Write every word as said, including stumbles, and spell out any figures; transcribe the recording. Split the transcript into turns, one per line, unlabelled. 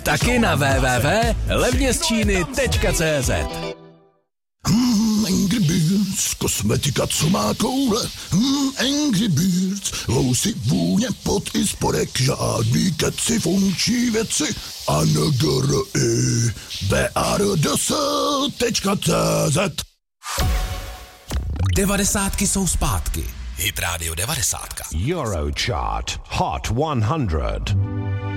Taky na w w w tečka levně z číny tečka cé zet.
Hmm, Angry Birds, kosmetika, co má koule. Hmm, Angry Birds, housy, vůně, pot i spodek, žádný keci, funkční věci. A n g r i b a r d s tečka cé zet.
Devadesátky jsou zpátky. Hit Radio devadesátka.
Eurochart Hot one hundred.